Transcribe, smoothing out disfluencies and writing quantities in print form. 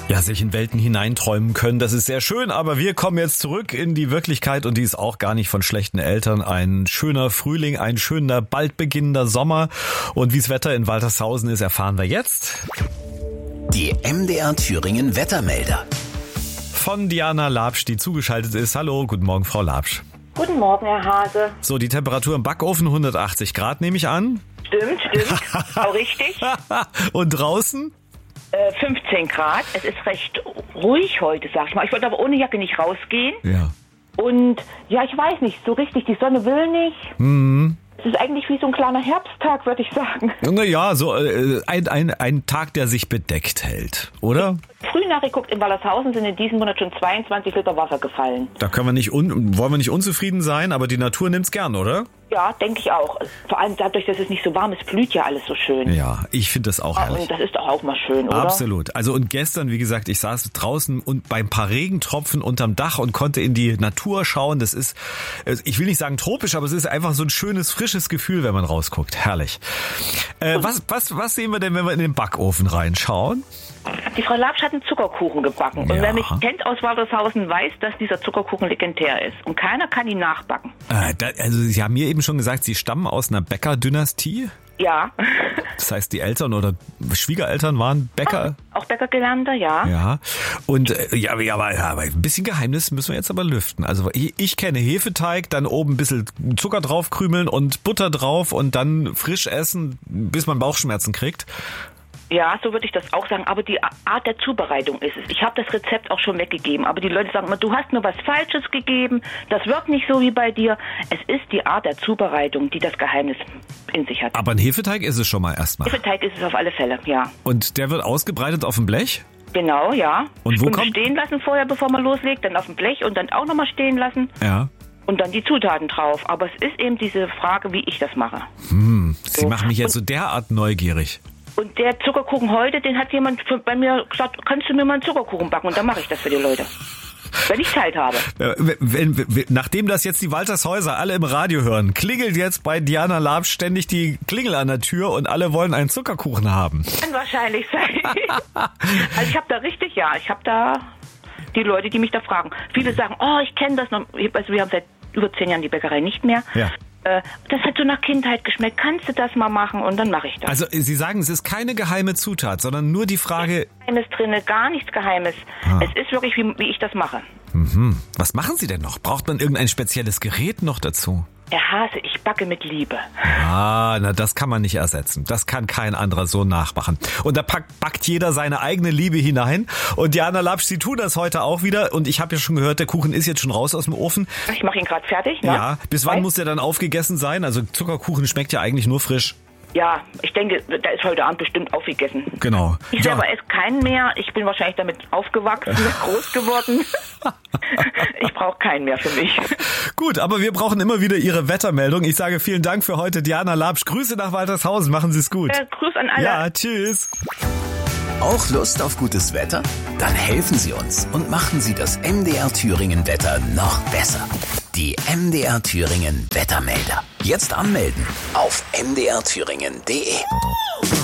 Ja, sich in Welten hineinträumen können, das ist sehr schön, aber wir kommen jetzt zurück in die Wirklichkeit und die ist auch gar nicht von schlechten Eltern. Ein schöner Frühling, ein schöner, bald beginnender Sommer und wie's Wetter in Waltershausen ist, erfahren wir jetzt. Die MDR Thüringen Wettermelder. Von Diana Labsch, die zugeschaltet ist. Hallo, guten Morgen, Frau Labsch. Guten Morgen, Herr Hase. So, die Temperatur im Backofen 180 Grad, nehme ich an. Stimmt. Auch richtig. Und draußen? 15 Grad. Es ist recht ruhig heute, sag ich mal. Ich wollte aber ohne Jacke nicht rausgehen. Ja. Und ja, ich weiß nicht, so richtig, die Sonne will nicht. Mhm. Es ist eigentlich wie so ein kleiner Herbsttag, würde ich sagen. Naja, so ein Tag, der sich bedeckt hält, oder? Früh nachgeguckt, in Waltershausen sind in diesem Monat schon 22 Liter Wasser gefallen. Da wollen wir nicht unzufrieden sein, aber die Natur nimmt's gern, oder? Ja, denke ich auch. Vor allem dadurch, dass es nicht so warm ist, blüht ja alles so schön. Ja, ich finde das auch herrlich. Und das ist doch auch mal schön, oder? Absolut. Also und gestern, wie gesagt, ich saß draußen und bei ein paar Regentropfen unterm Dach und konnte in die Natur schauen. Das ist, ich will nicht sagen tropisch, aber es ist einfach so ein schönes, frisches Gefühl, wenn man rausguckt. Herrlich. Was sehen wir denn, wenn wir in den Backofen reinschauen? Die Frau Labsch hat einen Zuckerkuchen gebacken. Und wer mich kennt aus Waltershausen, weiß, dass dieser Zuckerkuchen legendär ist. Und keiner kann ihn nachbacken. Also Sie haben mir eben schon gesagt, Sie stammen aus einer Bäckerdynastie? Ja. Das heißt, die Eltern oder Schwiegereltern waren Bäcker? Auch Bäckergelernte, ja. Ja. Und aber ein bisschen Geheimnis müssen wir jetzt aber lüften. Also ich kenne Hefeteig, dann oben ein bisschen Zucker draufkrümeln und Butter drauf und dann frisch essen, bis man Bauchschmerzen kriegt. Ja, so würde ich das auch sagen. Aber die Art der Zubereitung ist es. Ich habe das Rezept auch schon weggegeben. Aber die Leute sagen immer, du hast mir was Falsches gegeben. Das wirkt nicht so wie bei dir. Es ist die Art der Zubereitung, die das Geheimnis in sich hat. Aber ein Hefeteig ist es schon mal erstmal. Hefeteig ist es auf alle Fälle, ja. Und der wird ausgebreitet auf dem Blech? Genau, ja. Und wo kommt stehen lassen vorher, bevor man loslegt. Dann auf dem Blech und dann auch nochmal stehen lassen. Ja. Und dann die Zutaten drauf. Aber es ist eben diese Frage, wie ich das mache. Sie machen mich jetzt so derart neugierig. Und der Zuckerkuchen heute, den hat jemand bei mir gesagt, kannst du mir mal einen Zuckerkuchen backen? Und dann mache ich das für die Leute. Wenn ich Zeit habe. Nachdem das jetzt die Waltershäuser alle im Radio hören, klingelt jetzt bei Diana Labsch ständig die Klingel an der Tür und alle wollen einen Zuckerkuchen haben. Kann wahrscheinlich sein. Also ich habe da die Leute, die mich da fragen. Viele sagen, ich kenne das noch. Also wir haben seit über 10 Jahren die Bäckerei nicht mehr. Ja. Das hat so nach Kindheit geschmeckt. Kannst du das mal machen? Und dann mache ich das. Also Sie sagen, es ist keine geheime Zutat, sondern nur die Frage... Geheimes drinne, gar nichts Geheimes. Es ist wirklich, wie ich das mache. Was machen Sie denn noch? Braucht man irgendein spezielles Gerät noch dazu? Herr Hase, ich backe mit Liebe. Das kann man nicht ersetzen. Das kann kein anderer so nachmachen. Und da backt jeder seine eigene Liebe hinein. Und Diana Labsch, Sie tun das heute auch wieder. Und ich habe ja schon gehört, der Kuchen ist jetzt schon raus aus dem Ofen. Ich mache ihn gerade fertig, ne? Ja, bis wann muss der dann aufgegessen sein? Also Zuckerkuchen schmeckt ja eigentlich nur frisch. Ja, ich denke, der ist heute Abend bestimmt aufgegessen. Genau. Ich selber esse keinen mehr. Ich bin wahrscheinlich damit aufgewachsen, groß geworden. Ich brauche keinen mehr für mich. Gut, aber wir brauchen immer wieder Ihre Wettermeldung. Ich sage vielen Dank für heute, Diana Labsch. Grüße nach Waltershausen. Machen Sie es gut. Grüß an alle. Ja, tschüss. Auch Lust auf gutes Wetter? Dann helfen Sie uns und machen Sie das MDR Thüringen Wetter noch besser. Die MDR Thüringen Wettermelder. Jetzt anmelden auf mdrthüringen.de.